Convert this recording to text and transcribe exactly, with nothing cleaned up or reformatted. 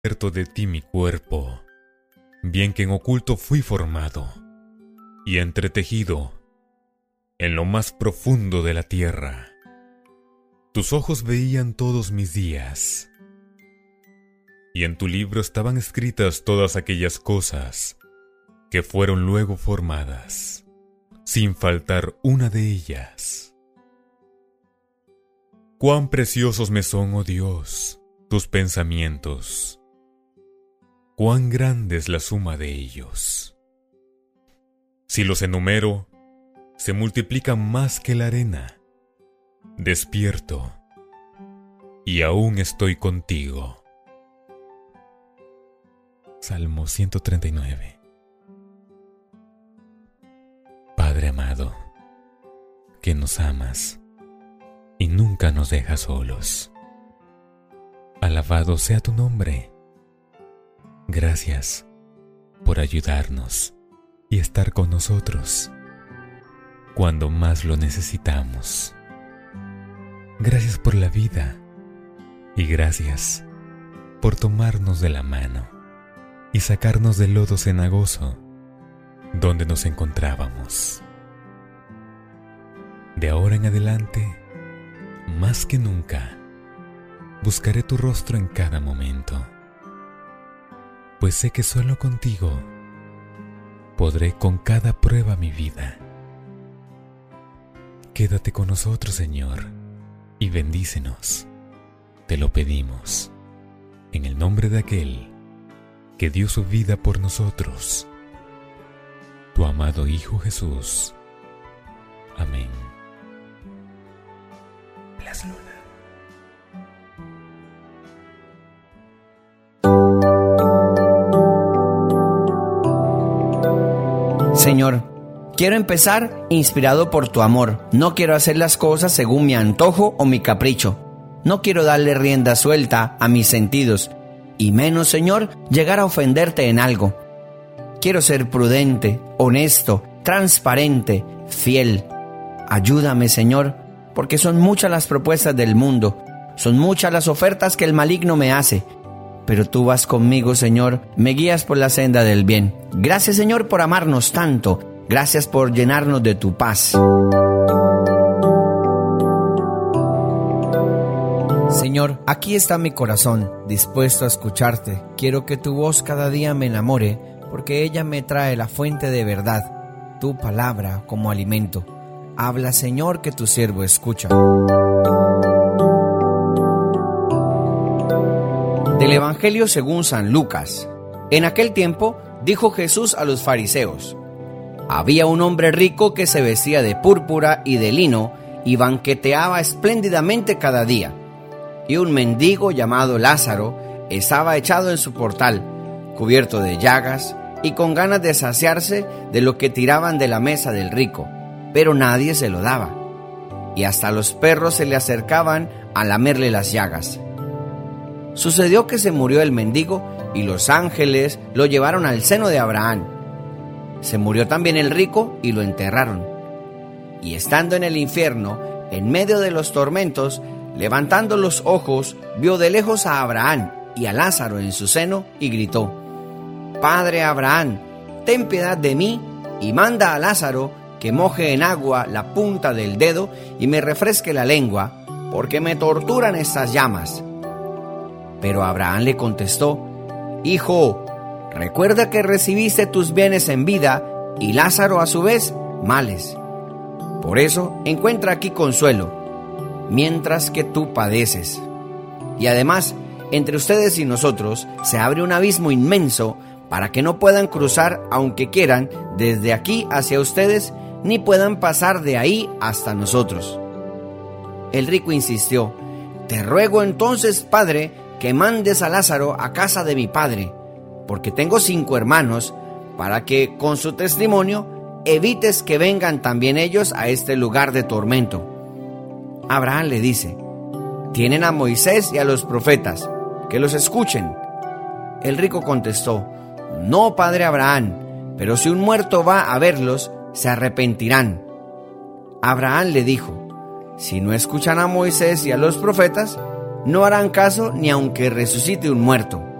cierto de ti mi cuerpo, bien que en oculto fui formado y entretejido en lo más profundo de la tierra. Tus ojos veían todos mis días, y en tu libro estaban escritas todas aquellas cosas que fueron luego formadas, sin faltar una de ellas. Cuán preciosos me son, oh Dios, tus pensamientos, cuán grande es la suma de ellos. Si los enumero, se multiplican más que la arena. Despierto, y aún estoy contigo. Salmo ciento treinta y nueve. Padre amado, que nos amas y nunca nos dejas solos. Alabado sea tu nombre. Gracias por ayudarnos y estar con nosotros cuando más lo necesitamos. Gracias por la vida y gracias por tomarnos de la mano y sacarnos del lodo cenagoso donde nos encontrábamos. De ahora en adelante, más que nunca, buscaré tu rostro en cada momento, pues sé que solo contigo podré con cada prueba mi vida. Quédate con nosotros, Señor, y bendícenos. Te lo pedimos, en el nombre de aquel que dio su vida por nosotros, tu amado Hijo Jesús. Amén. Blas Luna. Señor, quiero empezar inspirado por tu amor. No quiero hacer las cosas según mi antojo o mi capricho. No quiero darle rienda suelta a mis sentidos, y menos, Señor, llegar a ofenderte en algo. Quiero ser prudente, honesto, transparente, fiel. Ayúdame, Señor, porque son muchas las propuestas del mundo, son muchas las ofertas que el maligno me hace. Pero tú vas conmigo, Señor, me guías por la senda del bien. Gracias, Señor, por amarnos tanto. Gracias por llenarnos de tu paz. Señor, aquí está mi corazón, dispuesto a escucharte. Quiero que tu voz cada día me enamore, porque ella me trae la fuente de verdad, tu palabra como alimento. Habla, Señor, que tu siervo escucha. Del Evangelio según San Lucas. En aquel tiempo dijo Jesús a los fariseos: había un hombre rico que se vestía de púrpura y de lino y banqueteaba espléndidamente cada día. Y un mendigo llamado Lázaro estaba echado en su portal, cubierto de llagas y con ganas de saciarse de lo que tiraban de la mesa del rico, pero nadie se lo daba, y hasta los perros se le acercaban a lamerle las llagas. Sucedió que se murió el mendigo y los ángeles lo llevaron al seno de Abraham. Se murió también el rico y lo enterraron. Y estando en el infierno, en medio de los tormentos, levantando los ojos, vio de lejos a Abraham y a Lázaro en su seno y gritó: Padre Abraham, ten piedad de mí y manda a Lázaro que moje en agua la punta del dedo y me refresque la lengua, porque me torturan estas llamas. Pero Abraham le contestó: Hijo, recuerda que recibiste tus bienes en vida y Lázaro a su vez males. Por eso encuentra aquí consuelo, mientras que tú padeces. Y además, entre ustedes y nosotros se abre un abismo inmenso para que no puedan cruzar, aunque quieran, desde aquí hacia ustedes, ni puedan pasar de ahí hasta nosotros. El rico insistió: Te ruego entonces, Padre, que mandes a Lázaro a casa de mi padre, porque tengo cinco hermanos, para que con su testimonio evites que vengan también ellos a este lugar de tormento. Abraham le dice: Tienen a Moisés y a los profetas, que los escuchen. El rico contestó: No, padre Abraham, pero si un muerto va a verlos, se arrepentirán. Abraham le dijo: Si no escuchan a Moisés y a los profetas, no harán caso ni aunque resucite un muerto.